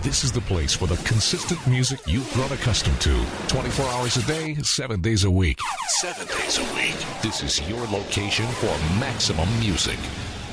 This is the place for the consistent music you've grown accustomed to. 24 hours a day, 7 days a week. 7 days a week. This is your location for maximum music.